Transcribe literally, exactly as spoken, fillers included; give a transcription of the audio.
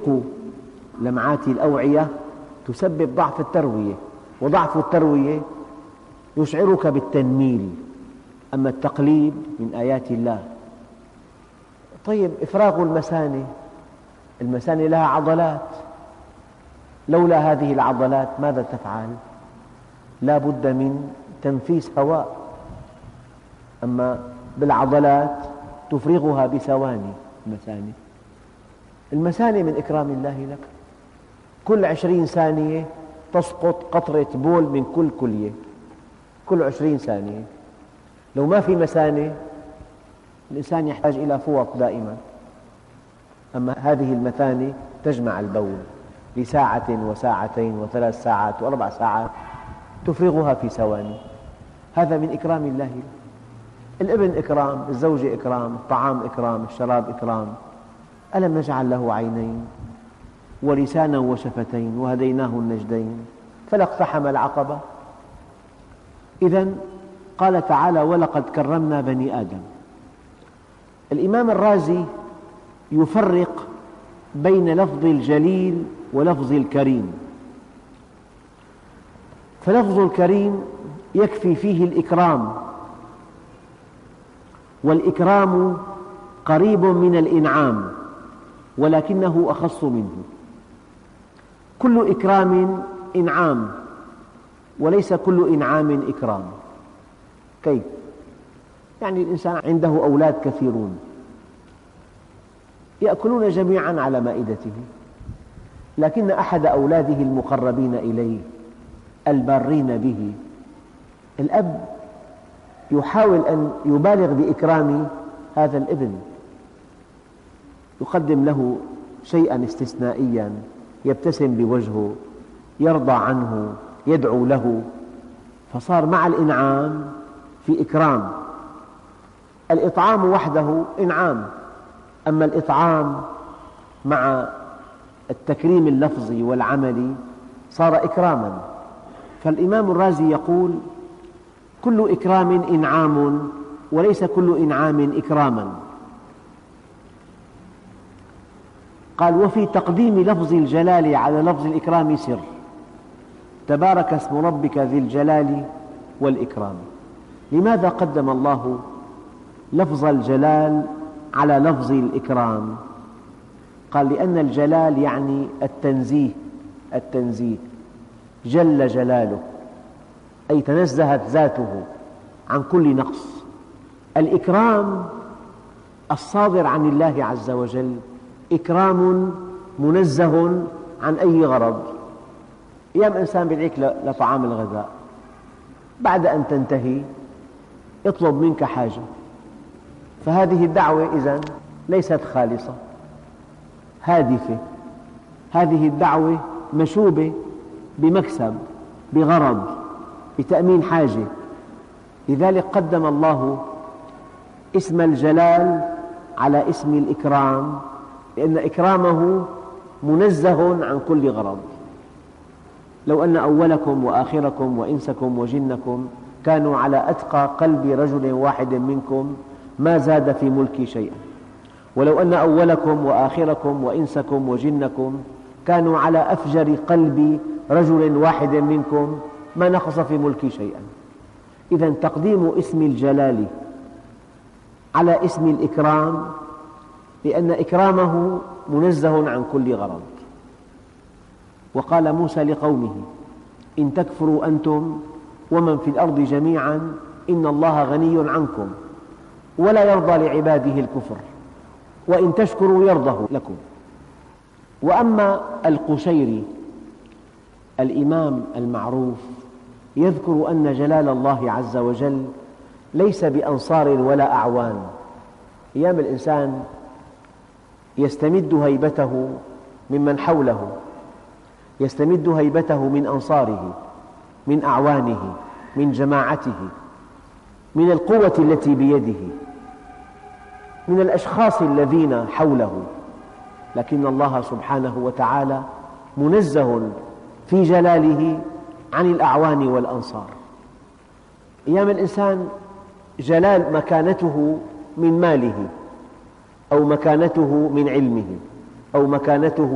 ضيق لمعات الأوعية تسبب ضعف التروية، وضعف التروية يشعرك بالتنميل. أما التقليب من آيات الله. طيب، إفراغ المثانة، المثانة لها عضلات، لولا هذه العضلات ماذا تفعل؟ لا بد من تنفيس هواء، أما بالعضلات تفرغها بثواني. المثانة المثانة من إكرام الله لك. كل عشرين ثانية تسقط قطرة بول من كل كلية، كل عشرين ثانية. لو ما في مثانة الإنسان يحتاج إلى فوط دائما، أما هذه المثانة تجمع البول لساعة وساعتين وثلاث ساعات وأربع ساعات، تفرغها في ثواني. هذا من إكرام الله. الابن إكرام، الزوجة إكرام، الطعام إكرام، الشراب إكرام. ألم نجعل له عينين ولسانا وشفتين وهديناه النجدين فلا اقتحم العقبة. إذن قال تعالى: ولقد كرمنا بني آدم. الإمام الرازي يفرق بين لفظ الجليل ولفظ الكريم. فلفظ الكريم يكفي فيه الإكرام، والإكرام قريب من الإنعام ولكنه أخص منه. كل إكرام إنعام، وليس كل إنعام إكرام. كيف؟ يعني الإنسان عنده أولاد كثيرون يأكلون جميعا على مائدته، لكن أحد أولاده المقربين إليه البارين به، الأب يحاول أن يبالغ بإكرام هذا الابن، يقدم له شيئا استثنائيا، يبتسم بوجهه، يرضى عنه، يدعو له، فصار مع الإنعام في إكرام. الإطعام وحده إنعام، أما الإطعام مع التكريم اللفظي والعملي صار إكراما. فالإمام الرازي يقول: كل إكرام إنعام وليس كل إنعام إكراما. قال: وفي تقديم لفظ الجلال على لفظ الإكرام سر، تبارك اسم ربك ذي الجلال والإكرام. لماذا قدم الله لفظ الجلال على لفظ الإكرام؟ قال: لأن الجلال يعني التنزيه، التنزيه جل جلاله، أي تنزهت ذاته عن كل نقص. الإكرام الصادر عن الله عز وجل إكرام منزه عن أي غرض. أيام إنسان يدعيك لطعام الغذاء، بعد أن تنتهي يطلب منك حاجة، فهذه الدعوة إذن ليست خالصة، هادفة. هذه الدعوة مشوبة بمكسب، بغرض، بتأمين حاجة. لذلك قدم الله اسم الجلال على اسم الإكرام، لأن إكرامه منزه عن كل غرض. لو أن أولكم وآخركم وإنسكم وجنكم كانوا على أتقى قلب رجل واحد منكم ما زاد في ملكي شيئا، ولو أن أولكم وآخركم وإنسكم وجنكم كانوا على أفجر قلب رجل واحد منكم ما نقص في ملكي شيئا. إذن تقديم اسم الجلال على اسم الإكرام لأن إكرامه منزه عن كل غرض. وقال موسى لقومه: إن تكفروا أنتم ومن في الأرض جميعا إن الله غني عنكم ولا يرضى لعباده الكفر وإن تشكروا يرضه لكم. وأما القشيري الإمام المعروف يذكر أن جلال الله عز وجل ليس بأنصار ولا أعوان. أيام الإنسان يستمد هيبته ممن حوله، يستمد هيبته من أنصاره، من أعوانه، من جماعته، من القوة التي بيده، من الأشخاص الذين حوله. لكن الله سبحانه وتعالى منزه في جلاله عن الأعوان والأنصار. أيام الإنسان جلال مكانته من ماله، أو مكانته من علمه، أو مكانته